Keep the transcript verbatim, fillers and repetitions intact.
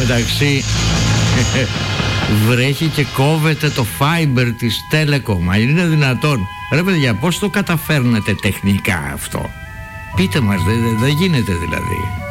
μεταξύ βρέχει και κόβεται το fiber της Telecom. Μα είναι δυνατόν? Ρε παιδιά, πώς το καταφέρνετε τεχνικά αυτό? Πείτε μας, δεν δε, δε γίνεται δηλαδή.